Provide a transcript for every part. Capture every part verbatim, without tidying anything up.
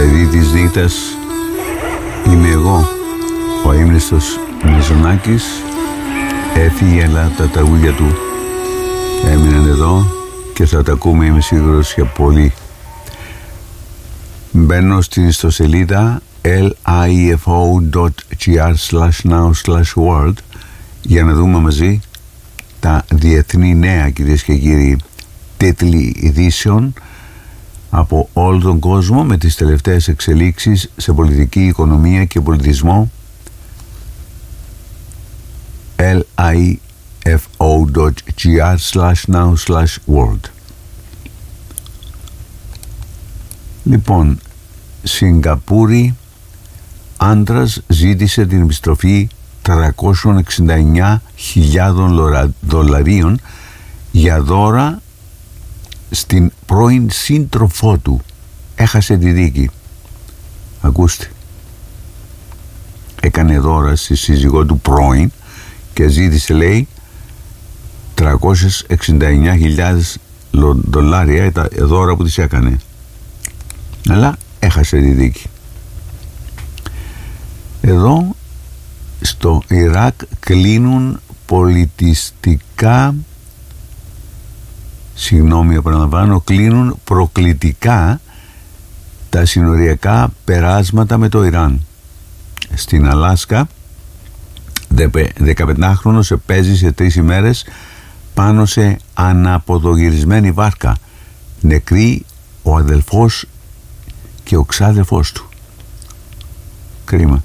παιδί της νύχτας είμαι εγώ, ο ύμνηστος Μιζονάκης. Έφυγε, αλλά τα τραγούδια του έμειναν εδώ και θα τα ακούμε, είμαι σίγουρος, για πολύ. Μπαίνω στην ιστοσελίδα lifo.gr slash now slash world για να δούμε μαζί τα διεθνή νέα, κυρίες και κύριοι, τίτλοι ειδήσεων από όλο τον κόσμο με τις τελευταίες εξελίξεις σε πολιτική, οικονομία και πολιτισμό. lifo.gr slash now slash world. Λοιπόν, Σιγκαπούρη, άντρας ζήτησε την επιστροφή τριακόσιες εξήντα εννιά χιλιάδες δολαρίων για δώρα στην πρώην σύντροφό του. Έχασε τη δίκη. Ακούστε. Έκανε δώρα στη σύζυγό του πρώην και ζήτησε, λέει, τριακόσιες εξήντα εννιά χιλιάδες δολάρια τα δώρα που της έκανε. Αλλά έχασε τη δίκη. Εδώ στο Ιράκ κλείνουν πολιτιστικά, συγγνώμη επαναλαμβάνω, κλείνουν προκλητικά τα συνοριακά περάσματα με το Ιράν. Στην Αλάσκα δεκαπεντάχρονος επέζει σε τρεις ημέρες πάνω σε αναποδογυρισμένη βάρκα. Νεκροί ο αδελφός και ο ξάδελφός του. Κρίμα.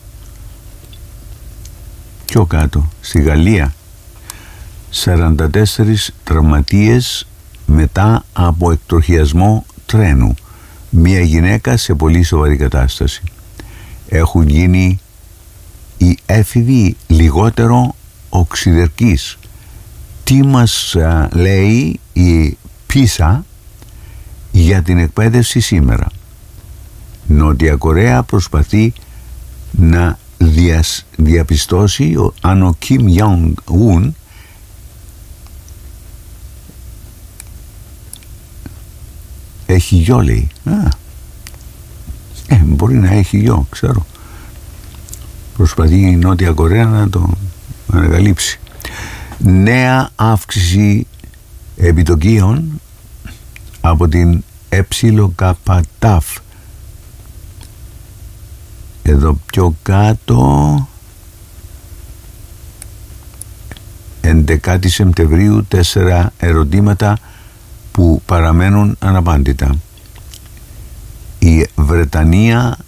Πιο κάτω, στη Γαλλία, σαράντα τέσσερις τραυματίες μετά από εκτροχιασμό τρένου. Μία γυναίκα σε πολύ σοβαρή κατάσταση. Έχουν γίνει οι έφηβοι λιγότερο οξυδερκείς. Τι μας α, λέει η πίσα για την εκπαίδευση σήμερα? Νότια Κορέα προσπαθεί να διασ, διαπιστώσει αν ο Κιμ Ιονγκ-ουν έχει γιο, λέει. Α, ε, μπορεί να έχει γιο, ξέρω. Προσπαθεί η Νότια Κορέα να το ανακαλύψει. Νέα αύξηση επιτοκίων από την ΕΚΤΑΦ. Εδώ πιο κάτω, έντεκα Σεπτεμβρίου, τέσσερα ερωτήματα που παραμένουν αναπάντητα. Η Βρετανία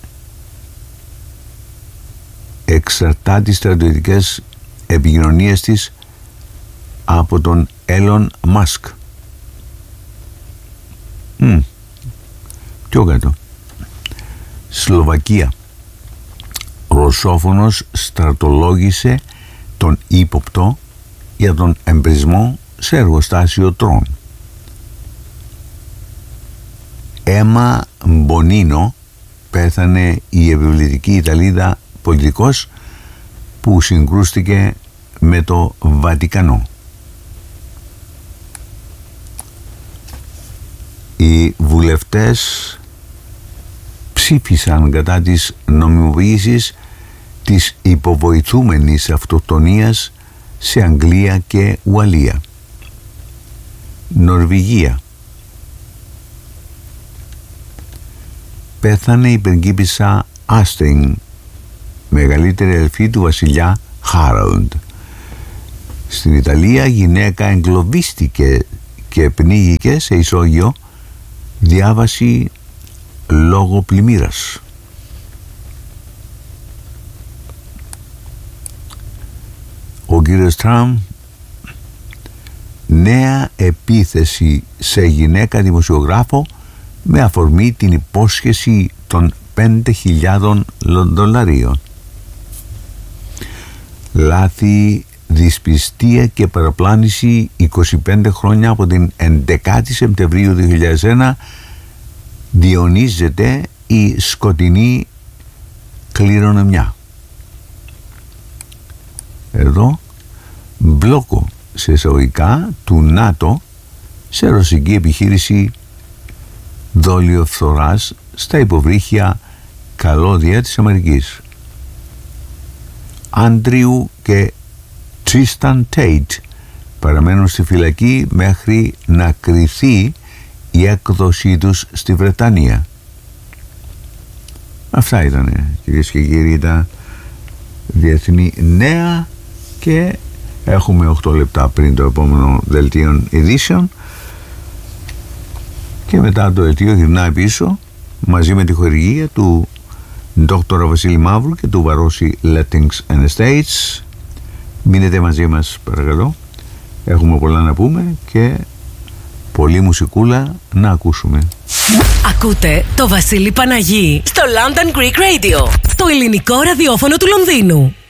εξαρτά τις στρατιωτικές επικοινωνίες της από τον Elon Musk. Mm. Πιο κάτω. Σλοβακία. Ρωσόφωνος στρατολόγησε τον ύποπτο για τον εμπρισμό σε εργοστάσιο τρών. Έμα Μπονίνο, πέθανε η επιβλητική Ιταλίδα πολιτικός που συγκρούστηκε με το Βατικανό. Οι βουλευτές ψήφισαν κατά της νομιμοποίησης της υποβοηθούμενης αυτοκτονίας σε Αγγλία και Ουαλία. Νορβηγία. Πέθανε η πριγκίπισσα Άστινγκ, μεγαλύτερη αδελφή του βασιλιά Χάραλντ. Στην Ιταλία γυναίκα εγκλωβίστηκε και πνίγηκε σε ισόγειο διάβαση λόγω πλημμύρας. Ο κύριος Τραμπ, νέα επίθεση σε γυναίκα δημοσιογράφο με αφορμή την υπόσχεση των πέντε χιλιάδων δολαρίων. Λάθη, δυσπιστία και παραπλάνηση είκοσι πέντε χρόνια από την έντεκα Σεπτεμβρίου δύο χιλιάδες ένα διονύζεται η σκοτεινή κληρονομιά. Εδώ μπλόκο σε εισαγωγικά του ΝΑΤΟ σε ρωσική επιχείρηση δόλιο φθοράς στα υποβρύχια καλώδια της Αμερικής. Άντριου και Τριστάν Τέιτ παραμένουν στη φυλακή μέχρι να κριθεί η έκδοσή τους στη Βρετανία. Αυτά ήταν, κυρίες και κύριοι, τα διεθνή νέα, και έχουμε οκτώ λεπτά πριν το επόμενο δελτίο ειδήσεων, και μετά το δελτίο γυρνάει πίσω μαζί με τη χορηγία του Δόκτωρα Βασίλη Μαύρου και του Βαρόση Lettings and Estates. Μείνετε μαζί μας παρακαλώ, έχουμε πολλά να πούμε και πολλή μουσικούλα να ακούσουμε. Ακούτε το Βασίλη Παναγί στο London Greek Radio, το ελληνικό ραδιόφωνο του Λονδίνου.